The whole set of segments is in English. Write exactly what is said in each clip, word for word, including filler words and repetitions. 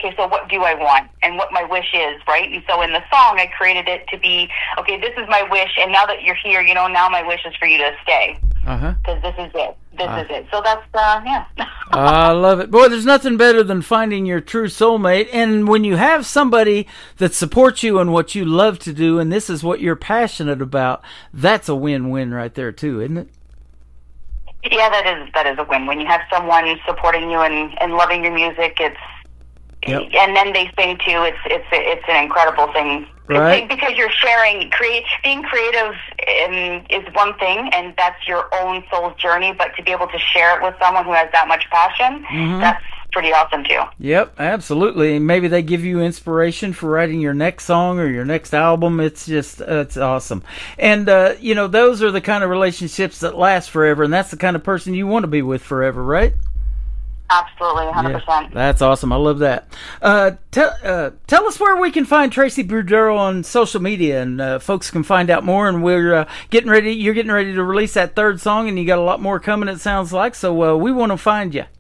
okay, so what do I want and what my wish is, right? And so in the song, I created it to be, okay, this is my wish, and now that you're here, you know, now my wish is for you to stay. Uh-huh. Because this is it. This uh, is it. So that's, uh, yeah. I love it. Boy, there's nothing better than finding your true soulmate. And when you have somebody that supports you in what you love to do, and this is what you're passionate about, that's a win-win right there, too, isn't it? Yeah, that is that is a win. When you have someone supporting you and, and loving your music, it's yep. and then they sing too. It's it's it's an incredible thing. Right. Because you're sharing, create, being creative um, is one thing, and that's your own soul's journey. But to be able to share it with someone who has that much passion, mm-hmm. that's pretty awesome too. Yep, absolutely. Maybe they give you inspiration for writing your next song or your next album. It's just, uh, it's awesome. And, uh, you know, those are the kind of relationships that last forever, and that's the kind of person you want to be with forever, right? Absolutely, one hundred percent. Yeah, that's awesome. I love that. Uh, tell, uh, tell us where we can find Tracy Boudreau on social media, and uh, folks can find out more. And we're uh, getting ready. You're getting ready to release that third song, and you got a lot more coming, it sounds like. So uh, we want to find you.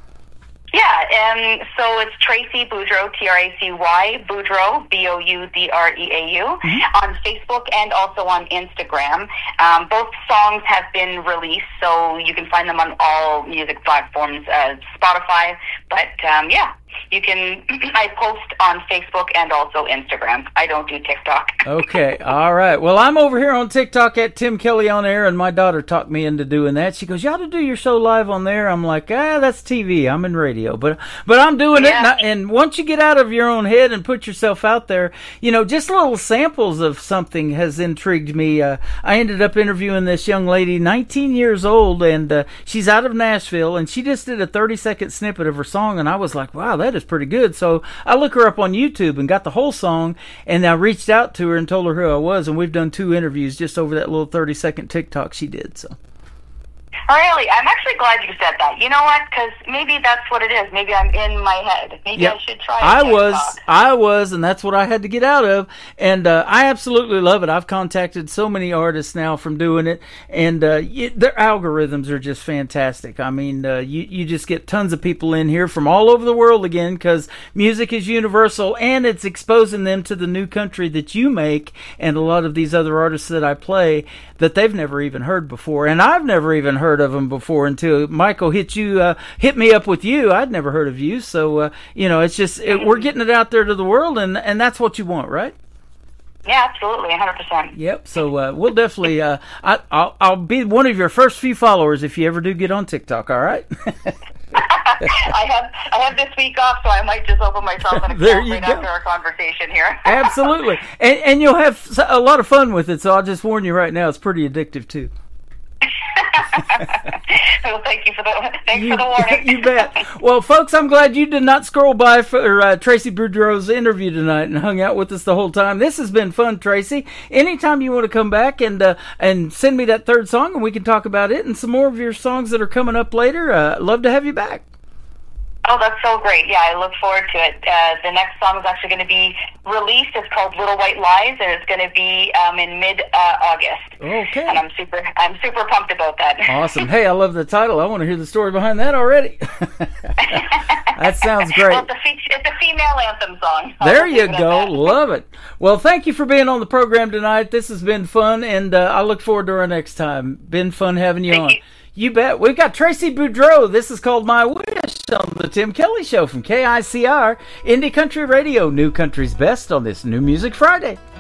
Yeah, um, so it's Tracy Boudreau, T R A C Y, Boudreau, B O U D R E A U, mm-hmm. on Facebook and also on Instagram. Um, both songs have been released, so you can find them on all music platforms, uh, Spotify. But, um, yeah, you can, I post on Facebook and also Instagram. I don't do TikTok. Okay, all right. Well, I'm over here on TikTok at Tim Kelly on Air, and my daughter talked me into doing that. She goes, you ought to do your show live on there. I'm like, ah, that's T V. I'm in radio. But but I'm doing yeah. it, and, I, and once you get out of your own head and put yourself out there, you know, just little samples of something has intrigued me. Uh, I ended up interviewing this young lady, nineteen years old, and uh, she's out of Nashville, and she just did a thirty-second snippet of her song, and I was like, wow, that is pretty good. So I looked her up on YouTube and got the whole song, and I reached out to her and told her who I was, and we've done two interviews just over that little thirty-second TikTok she did, so... Really? I'm actually glad you said that. You know what? Because maybe that's what it is. Maybe I'm in my head. Maybe yep. I should try it. I was, I was, and that's what I had to get out of. And uh, I absolutely love it. I've contacted so many artists now from doing it, and uh, it, their algorithms are just fantastic. I mean, uh, you, you just get tons of people in here from all over the world again, because music is universal, and it's exposing them to the new country that you make, and a lot of these other artists that I play that they've never even heard before. And I've never even heard of them before until Michael hit you, uh, hit me up with you. I'd never heard of you. So, uh, you know, it's just, it, we're getting it out there to the world, and, and that's what you want, right? Yeah, absolutely, one hundred percent. Yep, so uh, we'll definitely, uh, I, I'll, I'll be one of your first few followers if you ever do get on TikTok, all right? I have I have this week off, so I might just open myself an account right after our conversation here. Absolutely, and, and you'll have a lot of fun with it, so I'll just warn you right now, it's pretty addictive, too. Well, thank you for the thanks you, for the warning. You bet. Well, folks, I'm glad you did not scroll by for uh, Tracy Boudreau's interview tonight and hung out with us the whole time. This has been fun, Tracy. Anytime you want to come back and uh, and send me that third song, and we can talk about it and some more of your songs that are coming up later. Uh, love to have you back. Oh, that's so great. Yeah, I look forward to it. Uh, the next song is actually going to be released. It's called Little White Lies, and it's going to be um, in mid-August. Uh, okay. And I'm super I'm super pumped about that. Awesome. Hey, I love the title. I want to hear the story behind that already. That sounds great. Well, it's, a fe- it's a female anthem song. So there you go. Love it. Well, thank you for being on the program tonight. This has been fun, and uh, I look forward to our next time. Been fun having you thank on. You. You bet. We've got Tracy Boudreau. This is called My Wish on the Tim Kelly Show from K I C R, Indie Country Radio, New Country's Best on this New Music Friday.